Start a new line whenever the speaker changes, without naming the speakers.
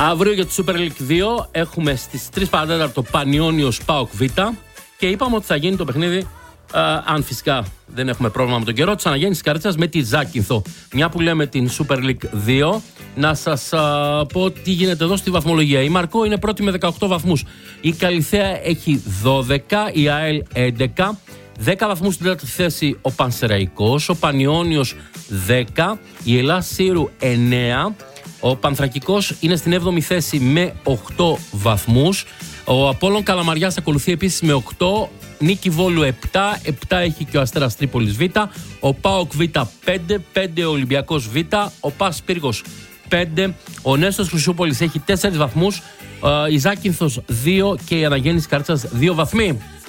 Αύριο για τη Super League 2 έχουμε στις 3 παρατέταρτο Πανιόνιος ΠΑΟΚ Β και είπαμε ότι θα γίνει το παιχνίδι, αν φυσικά δεν έχουμε πρόβλημα με τον καιρό, της Αναγέννησης Καρίτσας με τη Ζάκυνθο. Μια που λέμε την Super League 2, να σας πω τι γίνεται εδώ στη βαθμολογία. Η Μαρκό είναι πρώτη με 18 βαθμούς. Η Καλιθέα έχει 12, η ΑΕΛ 11. 10 βαθμούς στην τέταρτη θέση ο Πανσεραϊκός, ο Πανιόνιος 10, η Ελλάς Σύρου 9. Ο Πανθρακικός είναι στην 7η θέση με 8 βαθμούς. Ο Απόλλων Καλαμαριάς ακολουθεί επίσης με 8. Νίκη Βόλου 7. 7 έχει και ο Αστέρας Τρίπολης Β. Ο ΠΑΟΚ Β 5. 5 ο Ολυμπιακός Β. Ο ΠΑΣ Πύργος 5. Ο Νέστος Χρυσούπολης έχει 4 βαθμούς. Η Ζάκυνθος 2 και η Αναγέννηση Καρίτσας 2 βαθμοί.